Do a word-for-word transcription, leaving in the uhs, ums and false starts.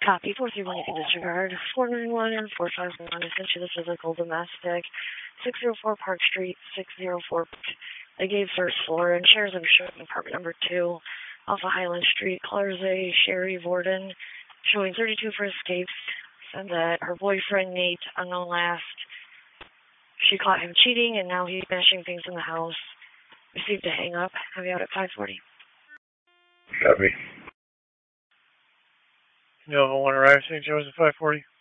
Copy, four three one, you can disregard. four nine one and four five one, essentially the physical domestic. six oh four Park Street, six oh four. They gave first floor and shares of showing apartment number two off of Highland Street. Callers a Sherry Vorden, showing thirty-two for escapes. Said that her boyfriend, Nate, unknown last, she caught him cheating and now he's bashing things in the house. Received a hang up. Have you out at five forty. Copy. Nova one arrives, Saint Joe's at five forty.